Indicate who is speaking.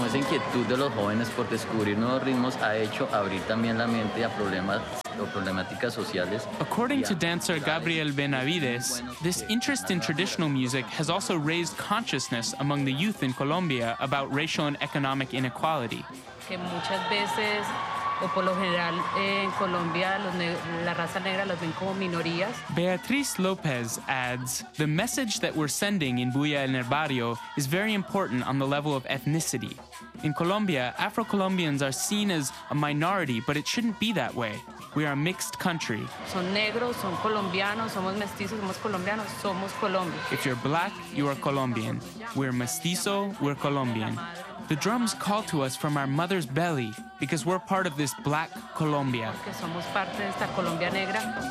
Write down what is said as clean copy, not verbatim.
Speaker 1: como esa inquietud de los jóvenes por descubrir nuevos ritmos ha hecho abrir también la mente a problemas o problemáticas sociales.
Speaker 2: According to dancer Gabriel Benavides, this interest in traditional music has also raised consciousness among the youth in Colombia about racial and economic inequality.
Speaker 3: Que muchas veces, o por lo general en Colombia, la raza negra los ven como minorías.
Speaker 2: Beatriz Lopez adds, the message that we're sending in Bulla en el Barrio is very important on the level of ethnicity. In Colombia, Afro-Colombians are seen as a minority, but it shouldn't be that way. We are a mixed country.
Speaker 3: Son negros, son colombianos, somos mestizos, somos colombianos, somos Colombia.
Speaker 2: If you're black, you are Colombian. We're mestizo, we're Colombian. The drums call to us from our mother's belly because we're part of this black Colombia.
Speaker 3: Que somos parte de esta Colombia negra.